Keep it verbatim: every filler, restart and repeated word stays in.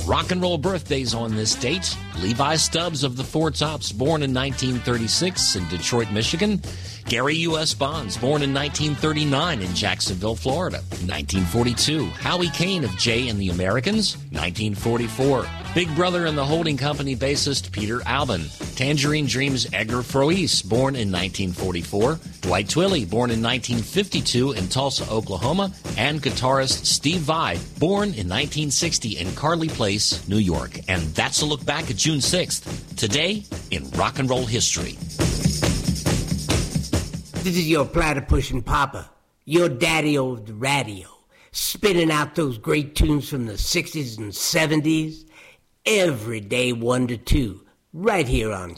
Rock and roll birthdays on this date. Levi Stubbs of the Four Tops, born in nineteen thirty-six in Detroit, Michigan. Gary U S. Bonds, born in nineteen thirty-nine in Jacksonville, Florida. nineteen forty-two, Howie Kane of Jay and the Americans. nineteen forty-four, Big Brother and the Holding Company bassist Peter Alban. Tangerine Dream's Edgar Froese, born in nineteen forty-four. Dwight Twilley, born in nineteen fifty-two in Tulsa, Oklahoma. And guitarist Steve Vai, born in nineteen sixty in Carly Place, New York. And that's a look back at June sixth. Today in rock and roll history. This is your platypus and papa, your daddy over the radio, spitting out those great tunes from the sixties and seventies, every day one to two, right here on